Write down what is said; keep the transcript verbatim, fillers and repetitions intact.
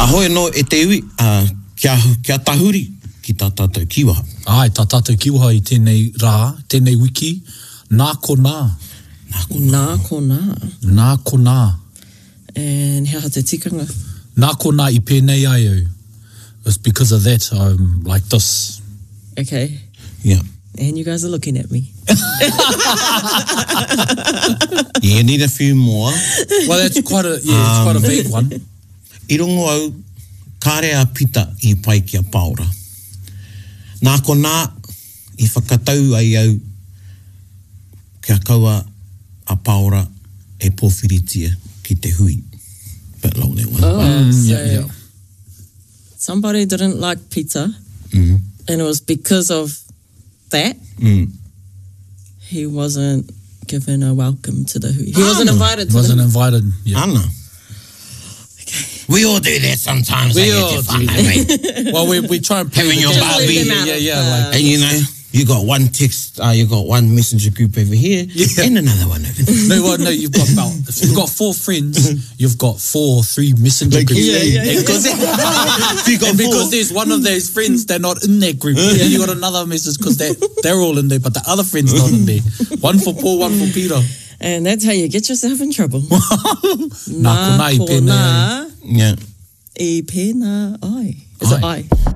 Ahoe no e te ui, uh, kia, kia tahuri ki tā tātou kiwaha. Ai, tā tātou kiwaha i tēnei rā, tēnei wiki, nā ko nā. Nā ko nā. Nā ko nā. Nā ko nā. And hea te tikanga? Nā ko nā i pēnei ai au. It's because of that I'm like this. Okay. Yeah. And you guys are looking at me. You need a few more. Well, that's quite a, yeah, it's quite a big one. I rongo au, kāre a pita i pai kia paora. Nā ko nā, i whakatau ai au, kia kaua a paora e pōwhiritia ki te hui. Bit long that one. Oh, Mm, so yeah, yeah. somebody didn't like pizza, Mm. and it was because of that Mm. he wasn't given a welcome to the hui. He wasn't Ah. invited to Wasn't the invited. Yeah. Ana. We all do that sometimes. We I get all you do fun, that. mate. Well, we we try and play Having the your game. barbie. Leave them out Yeah, of yeah, the- like And you know, you got one text, uh, you got one messenger group over here, Yeah. and another one over there. no, well, no, you've got about if you've got four friends, you've got four, three messenger Like, groups. yeah, yeah, And yeah. because, So you got and because four. there's one of those friends they're not in that group, and then you got another message because they they're all in there, but the other friend's not in there. One for Paul, one for Peter. And that's how you get yourself in trouble. Nā ko nā i ko pēnei nā Yeah. i pēnā ai. Is it Ai. ai?